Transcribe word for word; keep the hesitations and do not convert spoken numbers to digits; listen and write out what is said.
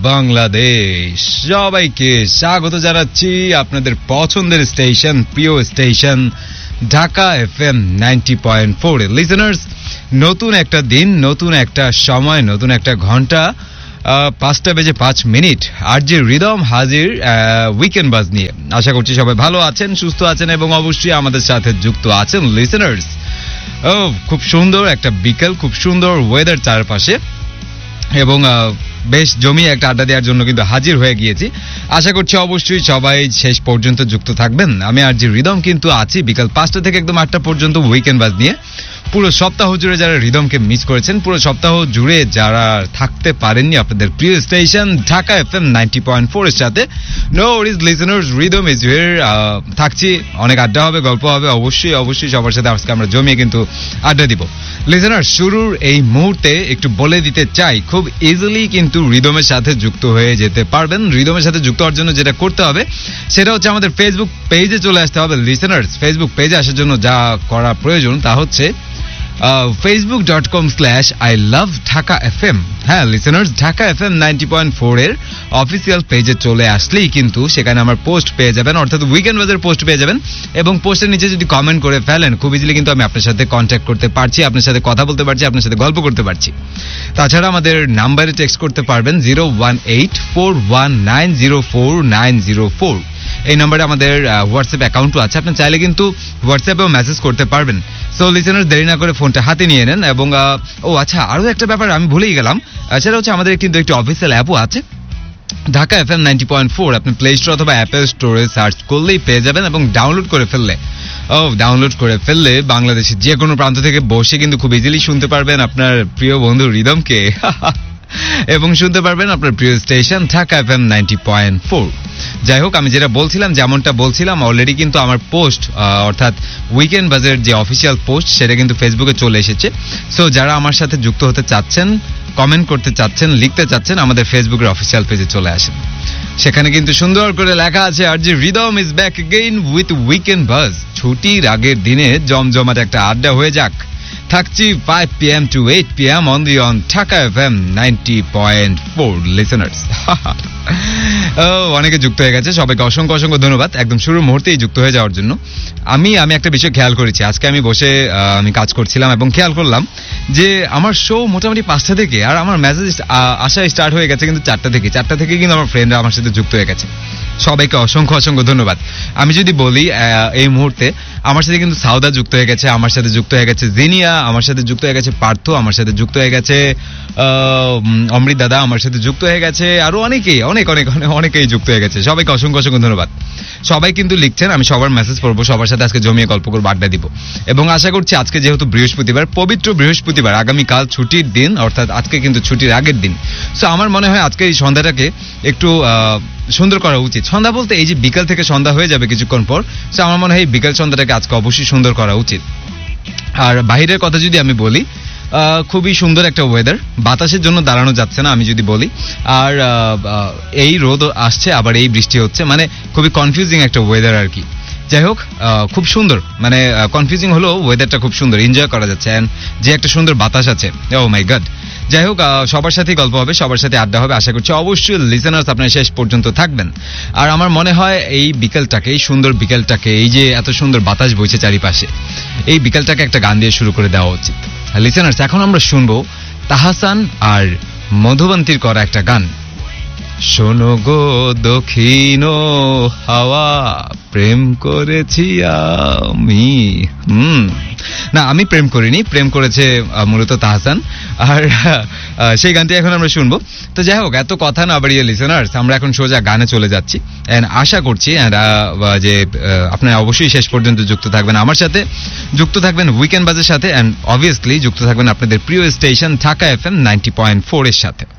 বাংলাদেশ। সবাইকে স্বাগত জানাচ্ছি আপনাদের পছন্দের স্টেশন, প্রিয় station Dhaka FM ninety point four. Listeners, নতুন একটা দিন, নতুন একটা সময়, নতুন একটা ঘন্টা, পাঁচটা বেজে পাঁচ মিনিট। আর যে রিদম হাজির উইকেন্ড বাজ নিয়ে। আশা করছি সবাই ভালো আছেন, সুস্থ আছেন এবং অবশ্যই আমাদের সাথে যুক্ত আছেন। লিসেনার্স, ও খুব সুন্দর একটা বিকেল, খুব সুন্দর ওয়েদার চারপাশে এবং বেশ জমিয়ে একটা আড্ডা দেওয়ার জন্য কিন্তু হাজির হয়ে গিয়েছি। আশা করছি অবশ্যই সবাই শেষ পর্যন্ত যুক্ত থাকবেন। আমি আর জি রিদম কিন্তু আছি বিকাল পাঁচটা থেকে একদম আটটা পর্যন্ত উইকেন্ড বাজ নিয়ে। পুরো সপ্তাহ জুড়ে যারা রিদমকে মিস করেছেন, পুরো সপ্তাহ জুড়ে যারা থাকতে পারেননি আপনাদের প্রিয় station Dhaka FM ninety point four এর সাথে, no worries listeners, rhythm is here. থাকছি, অনেক আড্ডা হবে, গল্প হবে, অবশ্যই অবশ্যই সবার সাথে আজকে আমরা জমিয়ে কিন্তু আড্ডা দিব। লিসেনার, শুরুর এই মুহূর্তে একটু বলে দিতে চাই, খুব ইজিলি কিন্তু রিদমের সাথে যুক্ত হয়ে যেতে পারবেন। রিদমের সাথে যুক্ত হওয়ার জন্য যেটা করতে হবে সেটা হচ্ছে আমাদের ফেসবুক পেজে চলে আসতে হবে। লিসেনার্স, ফেসবুক পেজে আসার জন্য যা করা প্রয়োজন তা হচ্ছে Facebook dot com slash I love Dhaka F M. হ্যাঁ listeners, Dhaka F M ninety point four এর অফিসিয়াল পেজে চলে আসলেই কিন্তু সেখানে আমার পোস্ট পেয়ে যাবেন, অর্থাৎ উইকেন্ড বাজার পোস্ট পেয়ে যাবেন। এবং পোস্টের নিচে যদি কমেন্ট করে ফেলেন, খুব ইজিলি কিন্তু আমি আপনার সাথে কন্ট্যাক্ট করতে পারছি, আপনার সাথে কথা বলতে পারছি, আপনার সাথে গল্প করতে পারছি। তাছাড়া আমাদের নাম্বারে টেক্সট করতে পারবেন zero one eight four one nine zero four nine zero four. এই নম্বরে আমাদের হোয়াটসঅ্যাপ অ্যাকাউন্টও আছে, আপনি চাইলে কিন্তু হোয়াটসঅ্যাপেও মেসেজ করতে পারবেন। সো লিসেনার, দেরি না করে ফোনটা হাতে নিয়ে নেন। এবং ও আচ্ছা, আরও একটা ব্যাপার আমি ভুলেই গেলাম, সেটা হচ্ছে আমাদের কিন্তু একটি অফিসিয়াল অ্যাপও আছে, Dhaka F M ninety point four. আপনি প্লে স্টোর অথবা অ্যাপেল স্টোরে সার্চ করলেই পেয়ে যাবেন। এবং ডাউনলোড করে ফেললে ও ডাউনলোড করে ফেললে বাংলাদেশের যে কোনো প্রান্ত থেকে বসে কিন্তু খুব ইজিলি শুনতে পারবেন আপনার প্রিয় বন্ধু রিদমকে এবং শুনতে পারবেন আপনার প্রিয় station Dhaka F M ninety point four. যাই হোক, আমি যেটা বলছিলাম, যেমনটা বলছিলাম, অলরেডি কিন্তু আমার পোস্ট অর্থাৎ উইকেন্ড বাজের যে অফিসিয়াল পোস্ট সেটা কিন্তু ফেসবুকে চলে এসেছে। সো যারা আমার সাথে যুক্ত হতে চাচ্ছেন, কমেন্ট করতে চাচ্ছেন, লিখতে চাচ্ছেন, আমাদের ফেসবুকের অফিসিয়াল পেজে চলে আসেন। সেখানে কিন্তু সুন্দর করে লেখা আছে আর যে rhythm is back again with weekend বাজ। ছুটির আগের দিনে জমজমাট একটা আড্ডা হয়ে যাক। থাকছি five P M two eight P M on the on Dhaka F M ninety point four. Listeners, অনেকে যুক্ত হয়ে গেছে, সবাইকে অসংখ্য অসংখ্য ধন্যবাদ একদম শুরুর মুহূর্তেই যুক্ত হয়ে যাওয়ার জন্য। আমি আমি একটা বিষয় খেয়াল করেছি, আজকে আমি বসে আমি কাজ করছিলাম এবং খেয়াল করলাম যে আমার শো মোটামুটি পাঁচটা থেকে, আর আমার মেসেজ আসা স্টার্ট হয়ে গেছে কিন্তু চারটা থেকে। চারটা থেকে কিন্তু আমার ফ্রেন্ডরা আমার সাথে যুক্ত হয়ে গেছে। সবাইকে অসংখ্য অসংখ্য ধন্যবাদ। আমি যদি বলি এই মুহূর্তে আমার সাথে কিন্তু সাউদা যুক্ত হয়ে গেছে, আমার সাথে যুক্ত হয়ে গেছে জিনিয়া, আমার সাথে যুক্ত হয়ে গেছে পার্থ, আমার সাথে যুক্ত হয়ে গেছে অমৃত দাদা, আমার সাথে যুক্ত হয়ে গেছে আরো অনেকেই, অনেক অনেক অনেকেই যুক্ত হয়ে গেছে। সবাইকে অসংখ্য অসংখ্য ধন্যবাদ। সবাই কিন্তু লিখছেন, আমি সবার মেসেজ পড়বো, সবার সাথে আজকে জমিয়ে গল্প করবো, আড্ডা দিব। এবং আশা করছি আজকে যেহেতু বৃহস্পতিবার, পবিত্র বৃহস্পতিবার, আগামীকাল ছুটির দিন, অর্থাৎ আজকে কিন্তু ছুটির আগের দিন। সো আমার মনে হয় আজকে এই সন্ধ্যাটাকে একটু সুন্দর করা উচিত। সন্ধ্যা বলতে এই যে বিকাল থেকে সন্ধ্যা হয়ে যাবে কিছুক্ষণ পর, সো আমার মনে হয় বিকাল সন্ধ্যাটাকে আজকে অবশ্যই সুন্দর করা উচিত। আর বাহিরের কথা যদি আমি বলি, খুবই সুন্দর একটা ওয়েদার, বাতাসের জন্য দাঁড়ানো যাচ্ছে না আমি যদি বলি। আর এই রোদ আসছে, আবার এই বৃষ্টি হচ্ছে, মানে খুবই কনফিউজিং একটা ওয়েদার আর কি। যাই হোক, খুব সুন্দর, মানে কনফিউজিং হলো ওয়েদারটা খুব সুন্দর, এনজয় করা যাচ্ছে। অ্যান্ড যে একটা সুন্দর বাতাস আছে, ও মাই গড। যাই হোক, সবার সাথেই গল্প হবে, সবার সাথে আড্ডা হবে। আশা করছি অবশ্যই লিসেনার্স আপনারা শেষ পর্যন্ত থাকবেন। আর আমার মনে হয় এই বিকেলটাকে, এই সুন্দর বিকেলটাকে, এই যে এত সুন্দর বাতাস বইছে চারিপাশে, এই বিকেলটাকে একটা গান দিয়ে শুরু করে দেওয়া উচিত। লিসেনার্স, এখন আমরা শুনবো তাহসান আর মধুবন্তীর করা একটা গান, শোনো গো দক্ষিণ হাওয়া প্রেম করেছি আমি। হুম না, আমি প্রেম করিনি, প্রেম করেছে মূলত তাহসান। আর সেই গানটি এখন আমরা শুনবো। তো যাই হোক, এত কথা না বাড়িয়ে লিসেনার্স, আমরা এখন সোজা গানে চলে যাচ্ছি। এন্ড আশা করছি যে আপনারা অবশ্যই শেষ পর্যন্ত যুক্ত থাকবেন আমার সাথে, যুক্ত থাকবেন উইকেন্ড বাজের সাথে, এন্ড অবভিয়াসলি যুক্ত থাকবেন আপনাদের প্রিয় station Dhaka F M ninety point four এর সাথে।